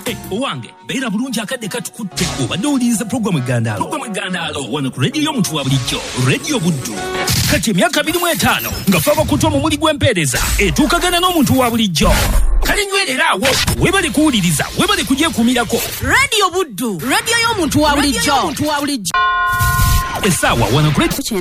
Owange, beera bulungi akadde katukutte obadde owuliriza programu Eggandaalo wano ku rediyo y'omuntu wa bulijjo, rediyo Buddu. Kati emyaka 25 nga ffe abakutu mu muli gw'empeereza etuukagana n'omuntu wa bulijjo. Kale nywerera awo, webale kuwuliriza, webale kugyekuumirako. Rediyo Buddu, rediyo y'omuntu wa bulijjo. Essaawa wano ku rediyo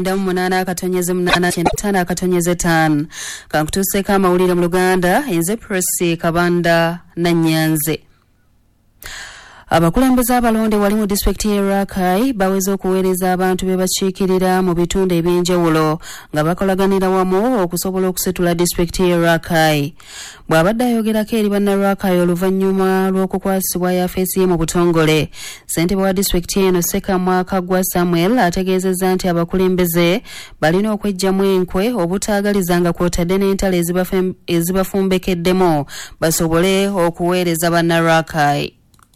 98.8 kankutuuseeko amawulire mu Luganda, nze Presi Kabanda Nanyanze. Abakulembeze abalonde wali mu disitulikiti y'e Rakai baweze okuweereza abantu be bakiikirira mu bitundu eby'enjawulo nga bakolaganira wamu okusobola okusitula disitulikiti y'e Rakai. Bw'abadde ayogerako eri banna Rakai oluvannyuma lw'okukwasibwa yafeesi ye mu butongole, ssentebe wa disitulikiti eno Sekamwa Kagwa Samuel ategeezezza nti abakulembeze balina okweggyamu enkwe obutaagalizanga kwotadde n'entalo ezibafumbekeddemu basobole okuweereza banna Rakai.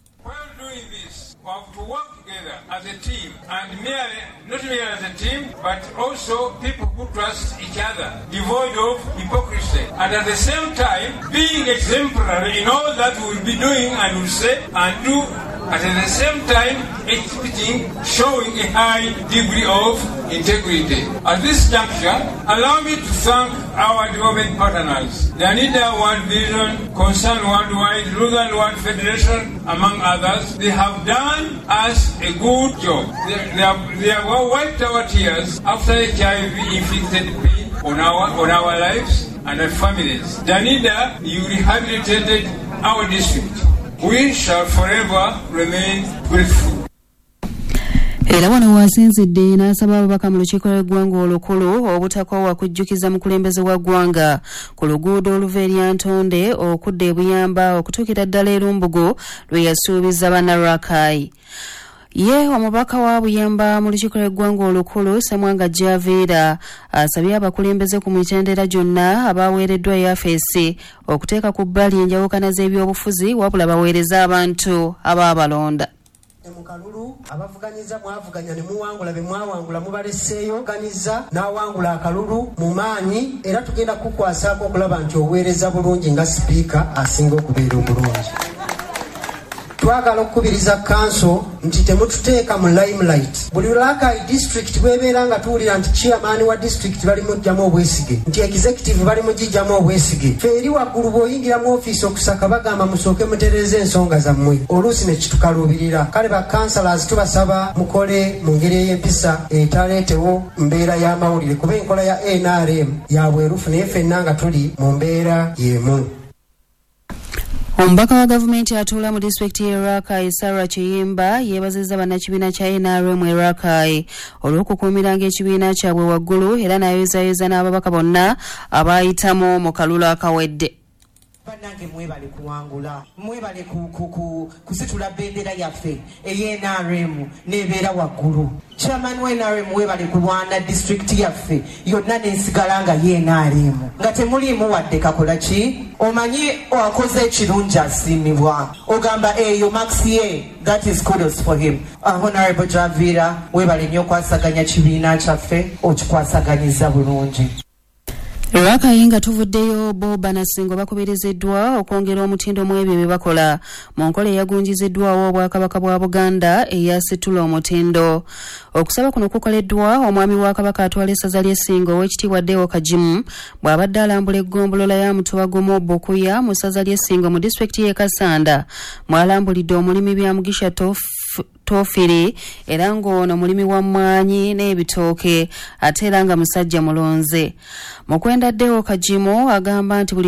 As a team, and not merely as a team, but also people who trust each other, devoid of hypocrisy, and at the same time being exemplary in all that we will be doing and will say and do, and at the same time exhibiting, showing a high degree of integrity. At this juncture, allow me to thank our development partners, the Anida World Vision, Concern Worldwide, Lutheran World Federation, among others. They have done us a good job. They have wiped our tears after HIV-inflicted pain on our lives and our families. Danida, you rehabilitated our district. We shall forever remain grateful. Era wano wasinzidde n'asaba ababaka mu lukiiko lw'eggwanga olukulu obutakoowa kujjukiza mukulembeze wa ggwanga ku luguudo oluva eri Antonde okudda e Buyamba okutuukira ddala e Lumbugu lwe yasuubiza banna Rakai. Ye omubaka wa Buyamba mu lukiiko lw'eggwanga olukulu Ssemwanga Javiera asabye abakulembeze ku mitendera gyonna abaweereddwa yafeesi okuteeka ku bbali enjawukana z'ebyobufuzi wabula baweereza abantu abaabalonda. Mukalulu abavuganyiza mwavuganya ne muwangula be mwawangula mubaleseeyo ganiza n'awangula akalulu mu maanyi era tugenda kukwasaako okulaba nti oweereza bulungi nga sipiika asinga okubeera obulungi. Twagala okukubiriza kanso nti temututeeka mu limelight. Buli Rakai district bwebeera nga tuwulira nti chairman wa district bali mujjamu obwesige, nti executive bali mujijjamu obwesige, ffe eri waggulu bw'oyingira mu ofiisi okusaka bagamba musooke mutereeze ensonga zammwe, oluusi ne kitukaluubirira. Kale ba councillors tubasaba mukole mu ngeri ey'empisa etaleetewo mbeera y'amawulire, kuba enkola ya NRM ya bwerufu naye ffenna nga tuli mu mbeera y'emu. Omubaka wa gavumenti atuula mu disitulikiti y'e Rakai Sarah Kiyimba yeebazizza bannakibiina kya NRM e Rakai olw'okukuumiranga ekibiina kyabwe waggulu era n'ayozayoza n'ababaka bonna abaayitamu mu kalulu akawedde. Bannange mwebale kuwangula, mwebale kusitula bendera yaffe ey'NRM n'ebeera waggulu. Chairman wa NRM mwebale kulwana district yaffe yonna n'ensigala nga y'NRM nga temuliimu wadde kakola ki. Omanyi owakoze ekirungi asiimibwa, ogamba eyo Max ye, that is kudos for him. Honorable Javiera webale nnyo okwasaganya kibiina kyaffe okikwasaganyiza bulungi. Rakai nga tuvuddeyo Boba Nasingo bakubiriziddwa okwongera omutindo mu ebyo bye bakola mu nkola eyagunjiziddwawo obwakabaka bwa Buganda eyasitula omutindo. Okusaba kuno kukoleddwa omwami wa Kabaka atwala essaza ly'Essingo Oweekitiibwa Deo Kajimu bw'abadde alambula eggombolola ya Mutuba Gomo Bukuya mu ssaza ly'Essingo mu disitulikiti y'e Kasanda mwalambulidde omulimi bya Mugisha Tofiri era ng'ono mulimi wa mmwanyi n'ebitooke ate era nga musajja mulonze. Mukwenda Deo Kajimu agamba nti